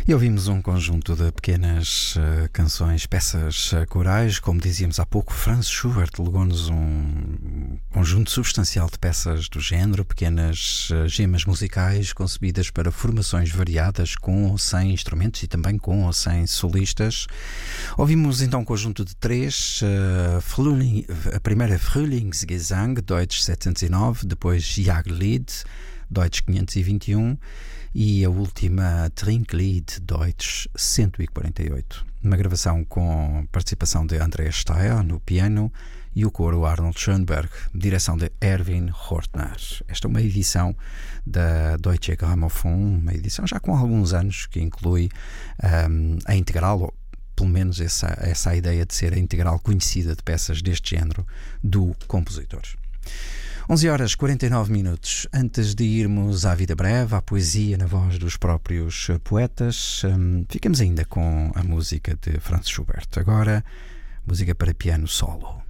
E ouvimos um conjunto de pequenas canções, peças corais, como dizíamos há pouco. Franz Schubert legou-nos um conjunto substancial de peças do género, pequenas gemas musicais concebidas para formações variadas, com ou sem instrumentos e também com ou sem solistas. Ouvimos então um conjunto de três, a primeira Frühlingsgesang, Deutsch 709, depois Jaglied, Deutsch 521, e a última Trinklied, Deutsch 148. Uma gravação com participação de Andreas Steyr no piano e o coro Arnold Schoenberg, direção de Erwin Hortner. Esta é uma edição da Deutsche Grammophon, uma edição já com alguns anos, que inclui a integral, ou pelo menos essa ideia de ser a integral conhecida de peças deste género do compositor. 11h49. Antes de irmos à vida breve, à poesia na voz dos próprios poetas, ficamos ainda com a música de Franz Schubert. Agora, música para piano solo.